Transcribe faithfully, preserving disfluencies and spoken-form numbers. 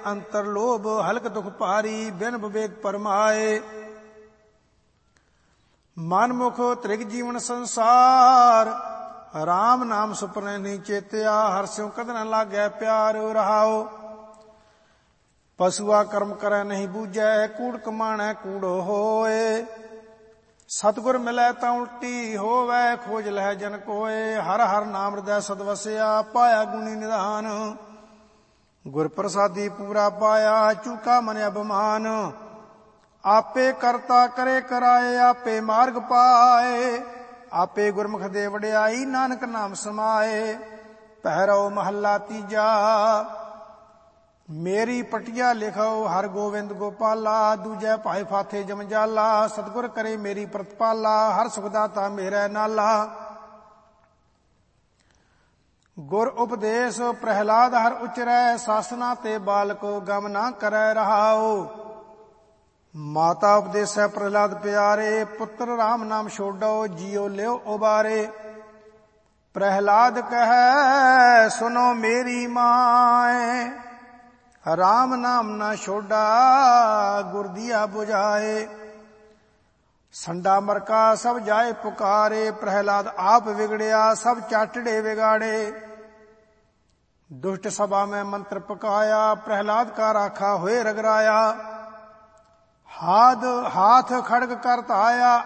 ਅੰਤਰ ਲੋਭ ਹਲਕ ਦੁਖ ਭਾਰੀ ਬਿਨ ਵਿਵੇਕ ਪਰਮਾਏ। ਮਨਮੁਖ ਤ੍ਰਿਗ ਜੀਵਨ ਸੰਸਾਰ ਰਾਮ ਨਾਮ ਸੁਪਨੇ ਨਹੀਂ ਚੇਤਿਆ। ਹਰਿ ਸਿਉ ਕਦ ਨ ਲਾਗੈ ਪਿਆਰ ਰਹਾਓ। ਪਸੂਆ ਕਰਮ ਕਰੈ ਨਹੀਂ ਬੂਝੈ ਕੂੜ ਕਮਾਣੈ ਕੂੜੋ ਹੋਏ। ਸਤਿਗੁਰ ਮਿਲੈ ਤਾਂ ਉਲਟੀ ਹੋਵੈ ਖੋਜ ਲਹਿ ਜਨ ਕੋਏ। ਹਰ ਹਰ ਨਾਮ ਹਿਰਦੈ ਸਦ ਵਸਿਆ ਪਾਇਆ ਗੁਣੀ ਨਿਧਾਨ। ਗੁਰ ਪ੍ਰਸਾਦੀ ਪੂਰਾ ਪਾਇਆ ਚੂਕਾ ਮਨ ਅਭਿਮਾਨ। ਆਪੇ ਕਰਤਾ ਕਰੇ ਕਰਾਏ ਆਪੇ ਮਾਰਗ ਪਾਏ। ਆਪੇ ਗੁਰਮੁਖ ਦੇ ਵਡਿਆਈ ਨਾਨਕ ਨਾਮ ਸਮਾਏ। ਪਹਿਰੋ ਮਹੱਲਾ ਤੀਜਾ ਮੇਰੀ ਪਟਿਆ ਲਿਖੋ ਹਰ ਗੋਬਿੰਦ ਗੋਪਾਲਾ। ਦੂਜੈ ਭਾਈ ਫਾਥੇ ਜਮਜਾਲਾ ਸਤਿਗੁਰ ਕਰੇ ਮੇਰੀ ਪ੍ਰਤਪਾਲਾ। ਹਰ ਸੁਖ ਦਾਤਾ ਮੇਰਾ ਨਾਲਾ। ਗੁਰ ਉਪਦੇਸ਼ ਪ੍ਰਹਿਲਾਦ ਹਰ ਉਚਰੈ। ਸਾਸਨਾ ਤੇ ਬਾਲਕੋ ਗਮ ਨਾ ਕਰੈ ਰਹਾਓ। ਮਾਤਾ ਉਪਦੇਸੈ ਪ੍ਰਹਿਲਾਦ ਪਿਆਰੇ। ਪੁੱਤਰ ਰਾਮ ਨਾਮ ਛੋਡੋ ਜੀਉ ਲਿਓ ਉਬਾਰੇ। ਪ੍ਰਹਿਲਾਦ ਕਹੈ ਸੁਨੋ ਮੇਰੀ ਮਾਏ। ਰਾਮ ਨਾਮ ਨਾ ਛੋਡਾ ਗੁਰ ਦੀਆ 부ਝਾਏ। ਸੰਡਾ ਮਰਕਾ ਸਭ ਜਾਏ ਪੁਕਾਰੇ। ਪ੍ਰਹਿਲਾਦ ਆਪ ਵਿਗੜਿਆ ਸਭ ਚਾਟੜੇ ਵਿਗਾੜੇ। ਦੁਸ਼ਟ ਸਭਾ ਮੈਂ ਮੰਤਰ ਪਕਾਇਆ। ਪ੍ਰਹਿਲਾਦ ਕਾ ਰਾਖਾ ਹੋਏ ਰਗਰਾਇਆ। ਹਾਥ ਹਾਥ ਖੜਗ ਕਰ ਧਾਇਆ।